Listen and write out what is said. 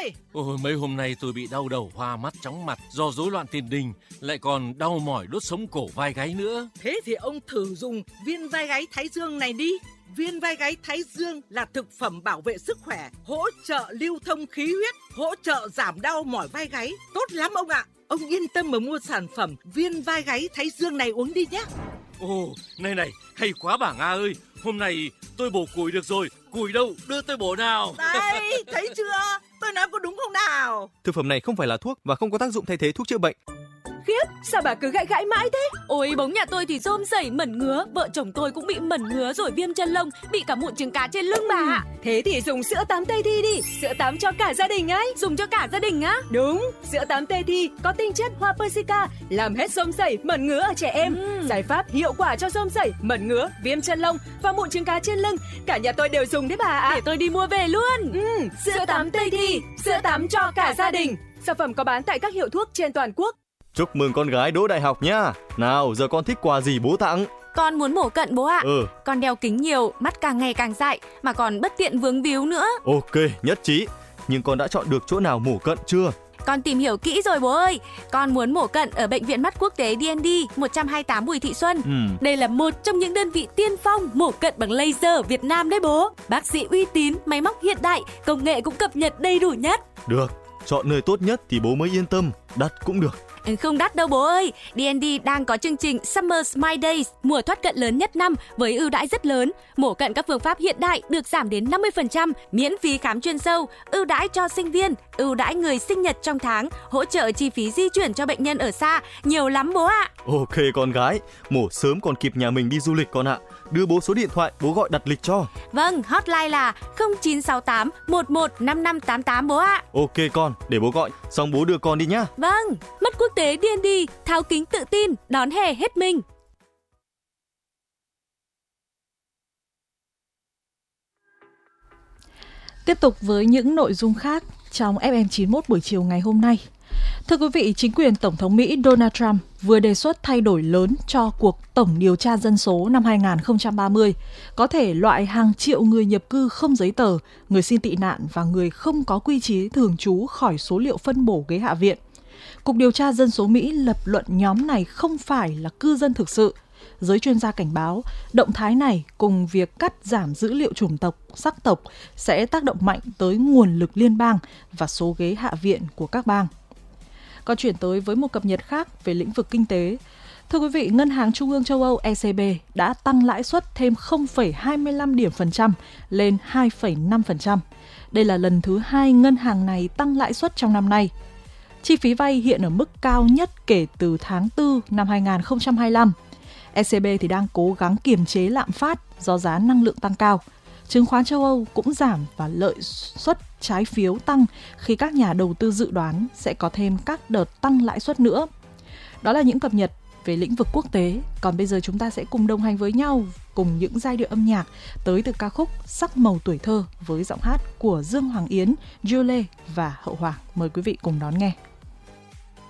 đây. Ôi, mấy hôm nay tôi bị đau đầu, hoa mắt, chóng mặt do rối loạn tiền đình, lại còn đau mỏi đốt sống cổ vai gáy nữa. Thế thì ông thử dùng viên vai gáy Thái Dương này đi. Viên vai gáy Thái Dương là thực phẩm bảo vệ sức khỏe, hỗ trợ lưu thông khí huyết, hỗ trợ giảm đau mỏi vai gáy. Tốt lắm ông ạ. Ông yên tâm mà mua sản phẩm viên vai gáy Thái Dương này uống đi nhé. Ồ, này, hay quá bà Nga ơi. Hôm nay tôi bổ củi được rồi. Củi đâu, đưa tôi bổ nào. Đây, thấy chưa? Tôi nói có đúng không nào? Thực phẩm này không phải là thuốc và không có tác dụng thay thế thuốc chữa bệnh. Khiếp, sao bà cứ gãi mãi thế? Ôi, bóng nhà tôi thì rôm rẩy mẩn ngứa, vợ chồng tôi cũng bị mẩn ngứa rồi viêm chân lông, bị cả mụn trứng cá trên lưng bà ạ. Thế thì dùng sữa tắm Tây Thi đi, sữa tắm cho cả gia đình ấy. Dùng cho cả gia đình á? Đúng, sữa tắm Tây Thi có tinh chất hoa Persica, làm hết rôm rẩy, mẩn ngứa ở trẻ em. Giải pháp hiệu quả cho rôm rẩy, mẩn ngứa, viêm chân lông và mụn trứng cá trên lưng. Cả nhà tôi đều dùng đấy bà ạ. Để tôi đi mua về luôn. Sữa tắm Tây Thi, sữa tắm cho cả gia đình. Sản phẩm có bán tại các hiệu thuốc trên toàn quốc. Chúc mừng con gái đỗ đại học nhá. Nào, giờ con thích quà gì bố tặng? Con muốn mổ cận bố ạ. Con đeo kính nhiều, mắt càng ngày càng dại, mà còn bất tiện vướng víu nữa. Ok, nhất trí. Nhưng con đã chọn được chỗ nào mổ cận chưa? Con tìm hiểu kỹ rồi bố ơi. Con muốn mổ cận ở Bệnh viện Mắt Quốc tế DND 128 Bùi Thị Xuân. Đây là một trong những đơn vị tiên phong mổ cận bằng laser ở Việt Nam đấy bố. Bác sĩ uy tín, máy móc hiện đại, công nghệ cũng cập nhật đầy đủ nhất. Được, chọn nơi tốt nhất thì bố mới yên tâm. Đắt cũng được. Không đắt đâu bố ơi. DND đang có chương trình Summer Smile Days, mùa thoát cận lớn nhất năm với ưu đãi rất lớn. Mổ cận các phương pháp hiện đại được giảm đến 50%, miễn phí khám chuyên sâu, ưu đãi cho sinh viên, ưu đãi người sinh nhật trong tháng, hỗ trợ chi phí di chuyển cho bệnh nhân ở xa, nhiều lắm bố ạ. Ok con gái, mổ sớm còn kịp nhà mình đi du lịch con ạ. Đưa bố số điện thoại, bố gọi đặt lịch cho. Vâng, hotline là 0968 115588 bố ạ. Ok con, để bố gọi, xong bố đưa con đi nhá. Vâng, Mắt Quốc tế DND, tháo kính tự tin, đón hè hết mình. Tiếp tục với những nội dung khác trong FM91 buổi chiều ngày hôm nay. Thưa quý vị, chính quyền Tổng thống Mỹ Donald Trump vừa đề xuất thay đổi lớn cho cuộc tổng điều tra dân số năm 2030, có thể loại hàng triệu người nhập cư không giấy tờ, người xin tị nạn và người không có quy chế thường trú khỏi số liệu phân bổ ghế Hạ viện. Cục điều tra dân số Mỹ lập luận nhóm này không phải là cư dân thực sự. Giới chuyên gia cảnh báo, động thái này cùng việc cắt giảm dữ liệu chủng tộc, sắc tộc sẽ tác động mạnh tới nguồn lực liên bang và số ghế Hạ viện của các bang. Còn chuyển tới với một cập nhật khác về lĩnh vực kinh tế. Thưa quý vị, Ngân hàng Trung ương châu Âu ECB đã tăng lãi suất thêm 0,25 điểm phần trăm lên 2,5%. Đây là lần thứ 2 ngân hàng này tăng lãi suất trong năm nay. Chi phí vay hiện ở mức cao nhất kể từ tháng 4 năm 2025. ECB thì đang cố gắng kiềm chế lạm phát do giá năng lượng tăng cao. Chứng khoán châu Âu cũng giảm và lợi suất trái phiếu tăng khi các nhà đầu tư dự đoán sẽ có thêm các đợt tăng lãi suất nữa. Đó là những cập nhật về lĩnh vực quốc tế. Còn bây giờ chúng ta sẽ cùng đồng hành với nhau cùng những giai điệu âm nhạc tới từ ca khúc Sắc màu tuổi thơ với giọng hát của Dương Hoàng Yến, Julie và Hậu Hoàng. Mời quý vị cùng đón nghe.